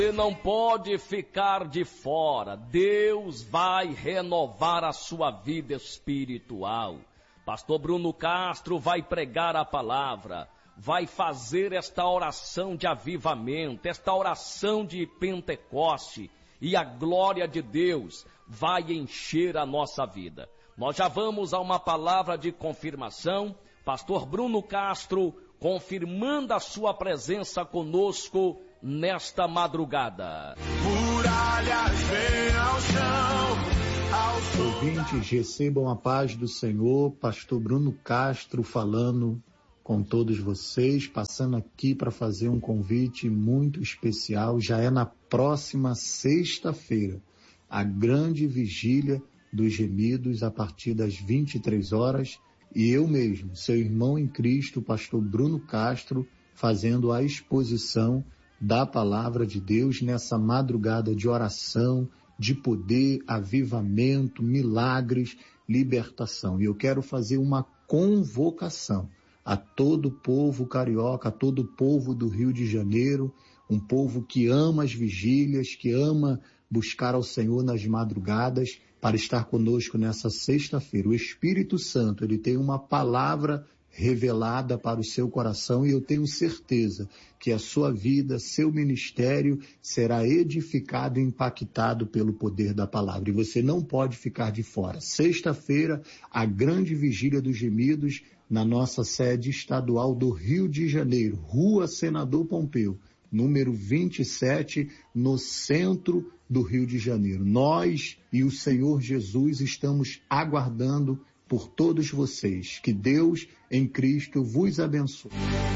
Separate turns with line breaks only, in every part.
Você não pode ficar de fora. Deus vai renovar a sua vida espiritual. Pastor Bruno Castro vai pregar a palavra, vai fazer esta oração de avivamento, esta oração de Pentecoste, e a glória de Deus vai encher a nossa vida. Nós já vamos a uma palavra de confirmação. Pastor Bruno Castro confirmando a sua presença conosco nesta madrugada.
Muralhas vêm ao chão.
Ouvintes, recebam a paz do Senhor. Pastor Bruno Castro falando com todos vocês, passando aqui para fazer um convite muito especial. Já é na próxima sexta-feira, a grande vigília dos gemidos, a partir das 23 horas, e eu mesmo, seu irmão em Cristo, pastor Bruno Castro, fazendo a exposição da palavra de Deus nessa madrugada de oração, de poder, avivamento, milagres, libertação. E eu quero fazer uma convocação a todo o povo carioca, a todo o povo do Rio de Janeiro, um povo que ama as vigílias, que ama buscar ao Senhor nas madrugadas, para estar conosco nessa sexta-feira. O Espírito Santo, ele tem uma palavra revelada para o seu coração, e eu tenho certeza que a sua vida, seu ministério será edificado e impactado pelo poder da palavra, e você não pode ficar de fora. Sexta-feira, a grande vigília dos gemidos na nossa sede estadual do Rio de Janeiro, Rua Senador Pompeu, número 27, no centro do Rio de Janeiro. Nós e o Senhor Jesus estamos aguardando por todos vocês. Que Deus em Cristo vos abençoe.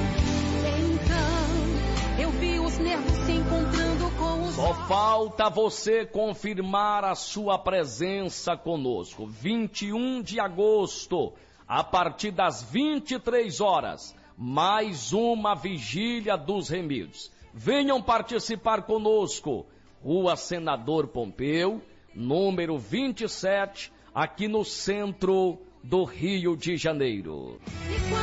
Então, eu vi os nervos se encontrando com os...
Só falta você confirmar a sua presença conosco. 21 de agosto, a partir das 23 horas, mais uma vigília dos remidos. Venham participar conosco. Rua Senador Pompeu, número 27, aqui no centro do Rio de Janeiro.